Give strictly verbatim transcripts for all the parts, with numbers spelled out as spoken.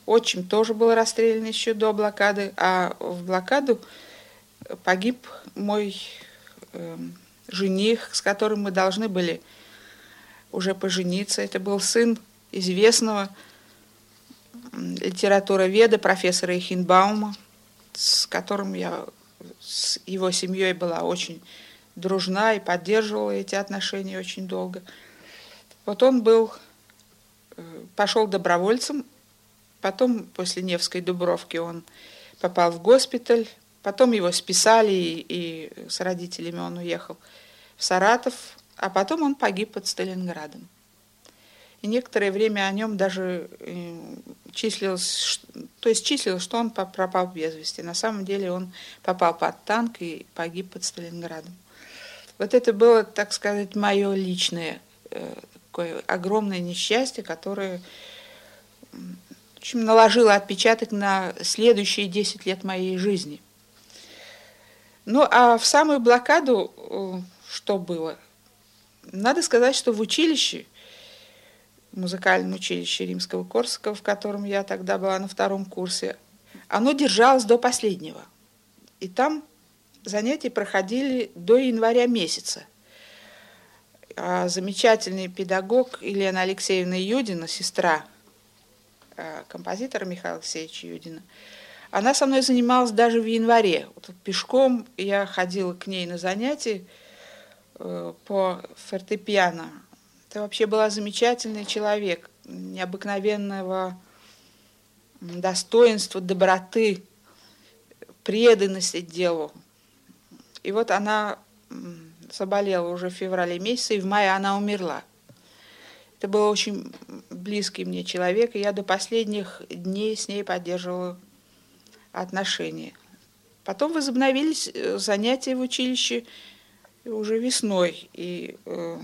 Отчим тоже был расстрелян еще до блокады, а в блокаду погиб мой э, жених, с которым мы должны были уже пожениться. Это был сын известного литературоведа, профессора Эхенбаума, с которым я, с его семьей была очень дружна и поддерживала эти отношения очень долго. Вот он был, пошел добровольцем, потом после Невской Дубровки он попал в госпиталь, потом его списали, и, и с родителями он уехал в Саратов, а потом он погиб под Сталинградом. И некоторое время о нем даже числилось, то есть числилось, что он пропал без вести. На самом деле он попал под танк и погиб под Сталинградом. Вот это было, так сказать, мое личное такое огромное несчастье, которое в общем, наложило отпечаток на следующие десять лет моей жизни. Ну, а в самую блокаду что было? Надо сказать, что в училище, в музыкальном училище Римского-Корсакова, в котором я тогда была на втором курсе, оно держалось до последнего. И там занятия проходили до января месяца. А замечательный педагог Елена Алексеевна Юдина, сестра композитора Михаила Алексеевича Юдина, она со мной занималась даже в январе. Вот пешком я ходила к ней на занятия по фортепиано. Это вообще была замечательный человек, необыкновенного достоинства, доброты, преданности делу. И вот она заболела уже в феврале месяце, и в мае она умерла. Это был очень близкий мне человек, и я до последних дней с ней поддерживала отношения. Потом возобновились занятия в училище уже весной. И э,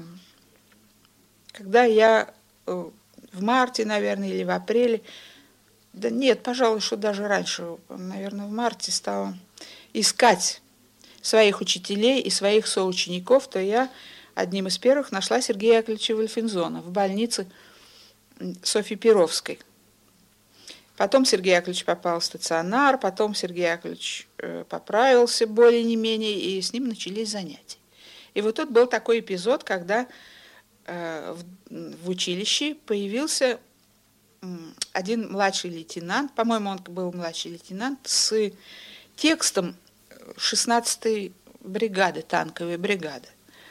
когда я э, в марте, наверное, или в апреле, да нет, пожалуй, что даже раньше, наверное, в марте стала искать своих учителей и своих соучеников, то я одним из первых нашла Сергея Яковлевича Вольфензона в больнице Софьи Перовской. Потом Сергей Яковлевич попал в стационар, потом Сергей Яковлевич э, поправился более не менее, и с ним начались занятия. И вот тут был такой эпизод, когда э, в, в училище появился э, один младший лейтенант, по-моему, он был младший лейтенант, с текстом шестнадцатой бригады, танковой бригады.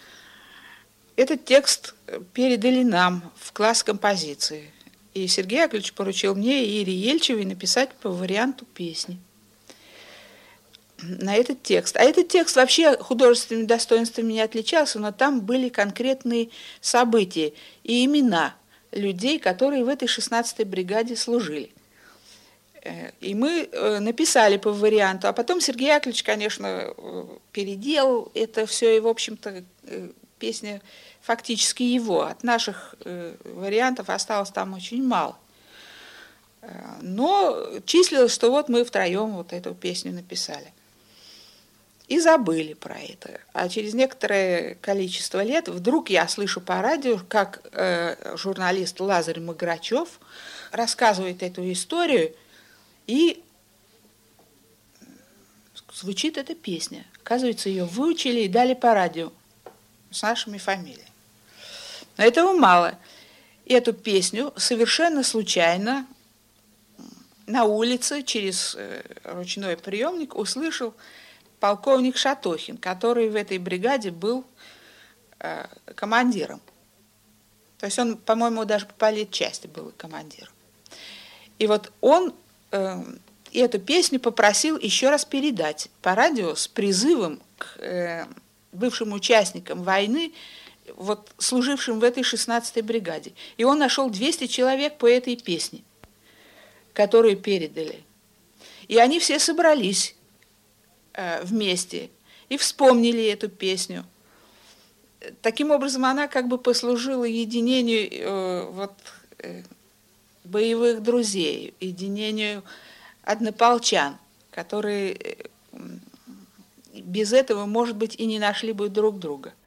Этот текст передали нам в класс композиции. И Сергей Яковлевич поручил мне и Ире Ельчевой написать по варианту песни на этот текст. А этот текст вообще художественными достоинствами не отличался, но там были конкретные события и имена людей, которые в этой шестнадцатой бригаде служили. И мы написали по варианту, а потом Сергей Яковлевич, конечно, переделал это все, и, в общем-то, песня фактически его. От наших вариантов осталось там очень мало. Но числилось, что вот мы втроем вот эту песню написали. И забыли про это. А через некоторое количество лет вдруг я слышу по радио, как э, журналист Лазарь Маграчев рассказывает эту историю, и звучит эта песня. Оказывается, ее выучили и дали по радио с нашими фамилиями. Но этого мало. Эту песню совершенно случайно на улице через ручной приемник услышал полковник Шатохин, который в этой бригаде был э, командиром. То есть он, по-моему, даже по политчасти был командиром. И вот он э, эту песню попросил еще раз передать по радио с призывом к э, бывшим участникам войны, вот, служившим в этой шестнадцатой бригаде. И он нашел двести человек по этой песне, которую передали. И они все собрались э, вместе и вспомнили эту песню. Таким образом, она как бы послужила единению э, вот, э, боевых друзей, единению однополчан, которые э, без этого, может быть, и не нашли бы друг друга.